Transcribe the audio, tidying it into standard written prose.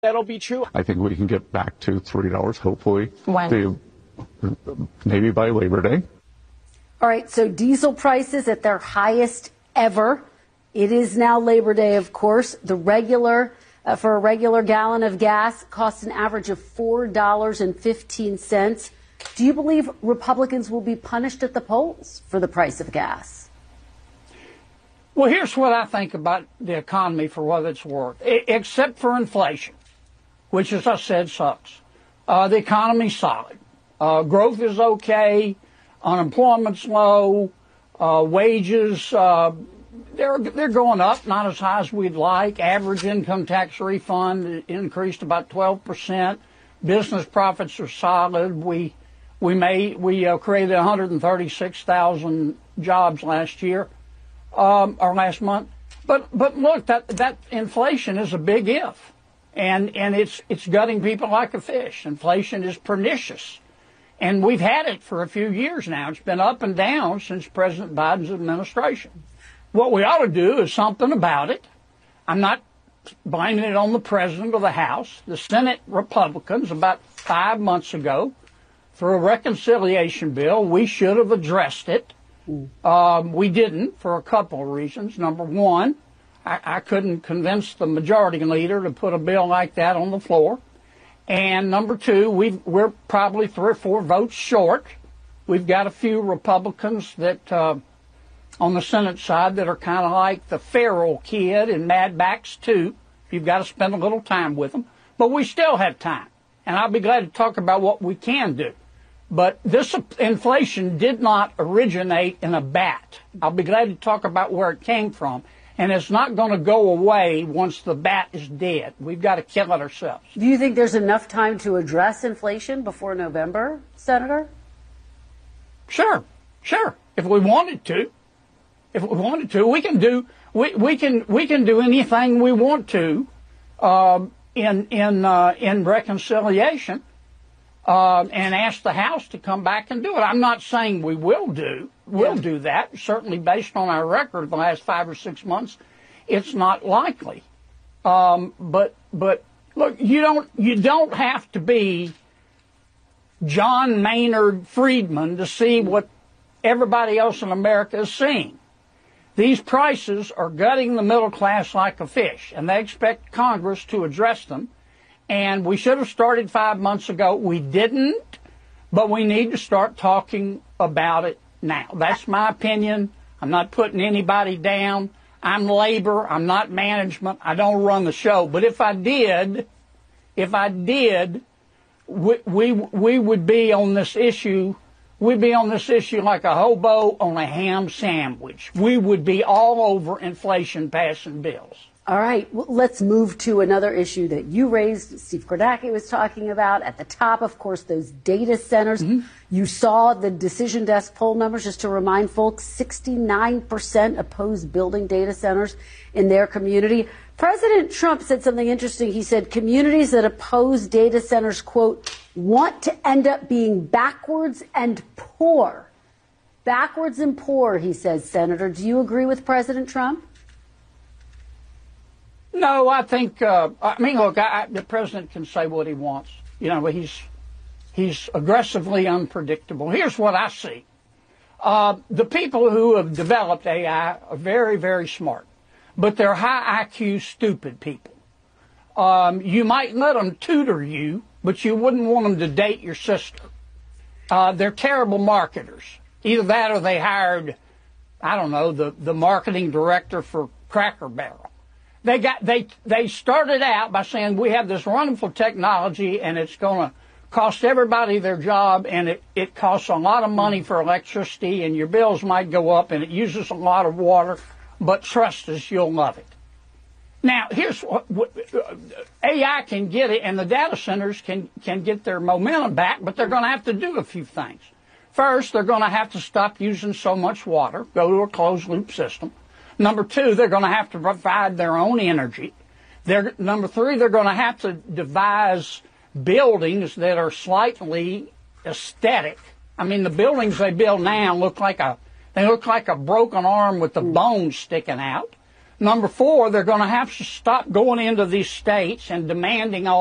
that'll be true. I think we can get back to $3, hopefully. When? Maybe by Labor Day. All right, so diesel prices at their highest ever. It is now Labor Day, of course. The regular, for a regular gallon of gas costs an average of $4.15. Do you believe Republicans will be punished at the polls for the price of gas? Well, here's what I think about the economy for what it's worth, except for inflation, which, as I said, sucks. The economy's solid. Growth is okay. Unemployment's low. Wages, they're going up, not as high as we'd like. Average income tax refund increased about 12%. Business profits are solid. We created 136,000 jobs last year, or last month. But look, that inflation is a big if, and it's gutting people like a fish. Inflation is pernicious, and we've had it for a few years now. It's been up and down since President Biden's administration. What we ought to do is something about it. I'm not blaming it on the president or the House. The Senate Republicans, about 5 months ago, through a reconciliation bill, we should have addressed it. We didn't for a couple of reasons. Number one, I couldn't convince the majority leader to put a bill like that on the floor. And number two, we're probably 3 or 4 votes short. We've got a few Republicans that on the Senate side that are kind of like the feral kid in Mad Max 2. You've got to spend a little time with them. But we still have time. And I'll be glad to talk about what we can do. But this inflation did not originate in a bat. I'll be glad to talk about where it came from. And it's not going to go away once the bat is dead. We've got to kill it ourselves. Do you think there's enough time to address inflation before November, Senator? Sure. If we wanted to. We can do anything we want to in reconciliation and ask the House to come back and do it. I'm not saying we will do that. Certainly, based on our record the last 5 or 6 months, it's not likely. But look, you don't have to be John Maynard Friedman to see what everybody else in America is seeing. These prices are gutting the middle class like a fish, and they expect Congress to address them. And we should have started 5 months ago. We didn't, but we need to start talking about it now. That's my opinion. I'm not putting anybody down. I'm labor. I'm not management. I don't run the show. But if I did, we would be on this issue. We'd be on this issue like a hobo on a ham sandwich. We would be all over inflation passing bills. All right, well, let's move to another issue that you raised. Steve Kordaki was talking about at the top, of course, those data centers. Mm-hmm. You saw the Decision Desk poll numbers. Just to remind folks, 69% oppose building data centers in their community. President Trump said something interesting. He said communities that oppose data centers, quote, want to end up being backwards and poor. Backwards and poor, he says, Senator. Do you agree with President Trump? No, I think, look, the president can say what he wants. You know, he's aggressively unpredictable. Here's what I see. The people who have developed AI are very, very smart, but they're high IQ, stupid people. You might let them tutor you, but you wouldn't want them to date your sister. They're terrible marketers. Either that or they hired, I don't know, the marketing director for Cracker Barrel. They started out by saying we have this wonderful technology and it's going to cost everybody their job and it costs a lot of money for electricity and your bills might go up and it uses a lot of water, but trust us, you'll love it. Now, here's what AI can get it, and the data centers can get their momentum back, but they're going to have to do a few things. First, they're going to have to stop using so much water, go to a closed-loop system. Number two, they're going to have to provide their own energy. Number three, they're going to have to devise buildings that are slightly aesthetic. I mean, the buildings they build now look like a broken arm with the bones sticking out. Number four, they're going to have to stop going into these states and demanding all